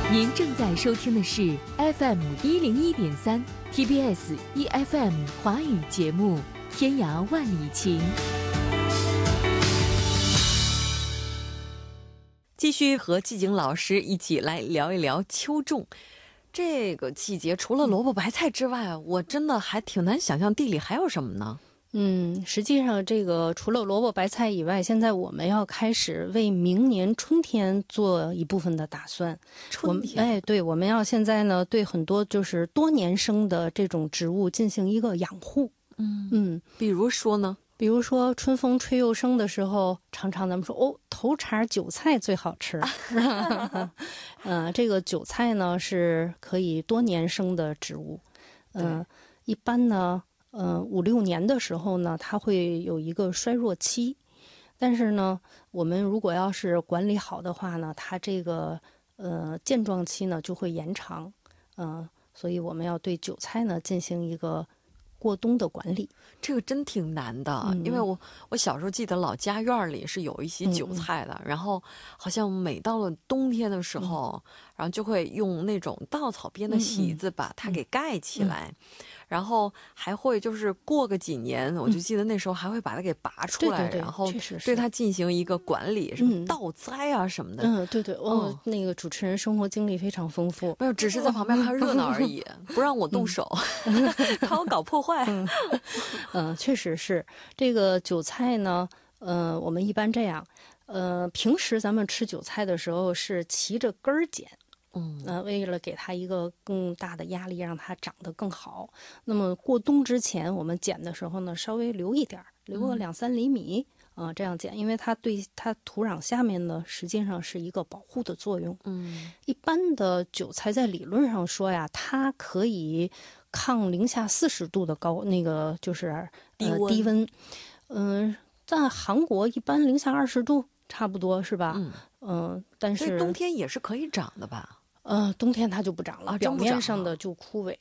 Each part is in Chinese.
您正在收听的是 FM101.3 TBS EFM 华语节目《天涯万里情》。继续和季景老师一起来聊一聊秋种。这个季节除了萝卜白菜之外，我真的还挺难想象地里还有什么呢？ 实际上这个除了萝卜白菜以外，现在我们要开始为明年春天做一部分的打算。 春天， 对，我们要现在呢对很多就是多年生的这种植物进行一个养护。 比如说呢？ 比如说春风吹又生的时候，常常咱们说头茬韭菜最好吃。这个韭菜呢是可以多年生的植物。一般呢5-6年的时候呢，它会有一个衰弱期，但是呢，我们如果要是管理好的话呢，它这个健壮期呢就会延长，所以我们要对韭菜呢进行一个过冬的管理。 这个真挺难的，因为我小时候记得老家院里是有一些韭菜的，然后好像每到了冬天的时候，然后就会用那种稻草编的席子把它给盖起来。然后还会就是过个几年，我就记得那时候还会把它给拔出来，然后对它进行一个管理，什么倒栽啊什么的。 那个主持人生活经历非常丰富， 没有，只是在旁边看热闹而已，不让我动手，怕我搞破坏。 确实是这个韭菜呢，我们一般这样，平时咱们吃韭菜的时候是齐着根儿剪。为了给它一个更大的压力，让它长得更好。那么过冬之前，我们剪的时候呢，稍微留一点，留个2-3厘米这样剪，因为它对它土壤下面呢，实际上是一个保护的作用。一般的韭菜在理论上说呀，它可以抗-40°的那个就是低温。在韩国一般-20°差不多是吧？但是所以冬天也是可以长的吧？ 冬天它就不长了，表面上的就枯萎，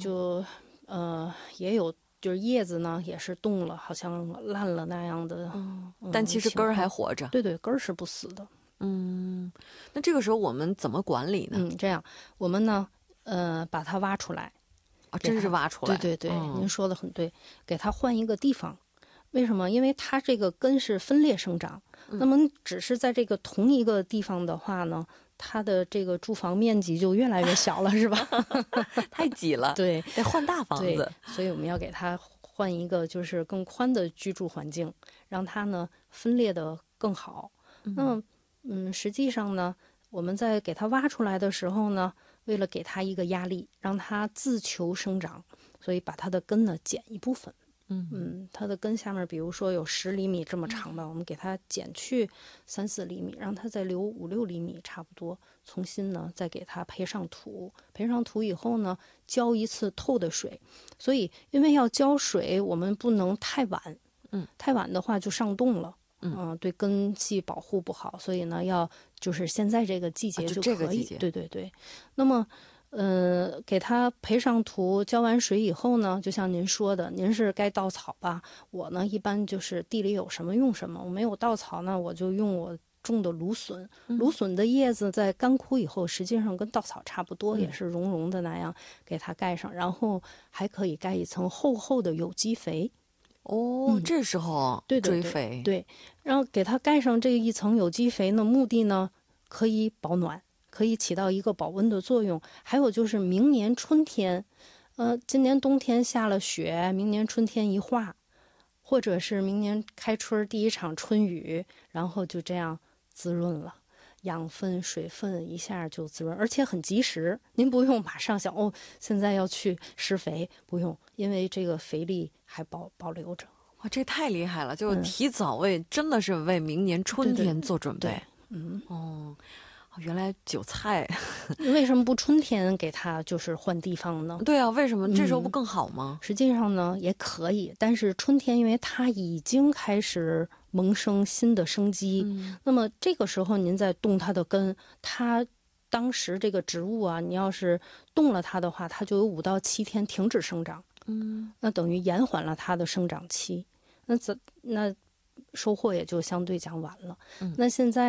也有就是叶子呢也是冻了，好像烂了那样的。 但其实根儿还活着。 对，根儿是不死的。 那这个时候我们怎么管理呢？ 这样我们呢，把它挖出来。 真是挖出来。 对，您说的很对，给它换一个地方。为什么？因为它这个根是分裂生长，那么只是在这个同一个地方的话呢，它的这个住房面积就越来越小了，是吧？ 太挤了， 对， 得换大房子。 所以我们要给它换一个就是更宽的居住环境，让它呢分裂的更好。那么，实际上呢，我们在给它挖出来的时候呢，为了给它一个压力，让它自求生长，所以把它的根呢剪一部分。它的根下面比如说有10厘米这么长吧，我们给它剪去3-4厘米，让它再留5-6厘米差不多，重新呢再给它培上土。培上土以后呢，浇一次透的水。所以因为要浇水，我们不能太晚，太晚的话就上冻了。对根系保护不好，所以呢要就是现在这个季节就可以。对。那么给它培上土，浇完水以后呢，就像您说的，您是该稻草吧？我呢一般就是地里有什么用什么，我没有稻草呢，我就用我种的芦笋。芦笋的叶子在干枯以后，实际上跟稻草差不多，也是绒绒的那样，给它盖上，然后还可以盖一层厚厚的有机肥。 这时候追肥， 对，然后给它盖上这一层有机肥呢，目的呢可以保暖，可以起到一个保温的作用。还有就是明年春天，今年冬天下了雪，明年春天一化，或者是明年开春第一场春雨，然后就这样滋润了。养分、水分一下就滋润，而且很及时。您不用马上想现在要去施肥，不用，因为这个肥力还保留着。 哇，这太厉害了！就提早真的是为明年春天做准备。原来韭菜为什么不春天给它就是换地方呢？ 对啊，为什么这时候不更好吗？ 实际上呢也可以，但是春天因为它已经开始萌生新的生机，那么这个时候您再动它的根，它当时这个植物啊，你要是动了它的话，它就有5到7天停止生长。那等于延缓了它的生长期，那收获也就相对讲晚了。那现在呢，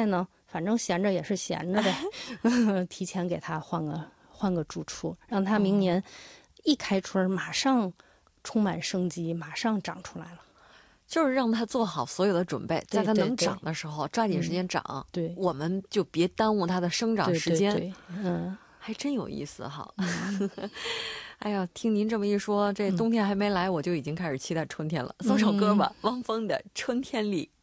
反正闲着也是闲着呗，提前给它换个住处，让它明年一开春马上充满生机，马上长出来了。 就是让它做好所有的准备，在它能长的时候抓紧时间长。 对， 我们就别耽误它的生长时间。 对， 还真有意思哈。哎呀，听您这么一说，这冬天还没来，我就已经开始期待春天了。送首歌吧，汪峰的《春天里》。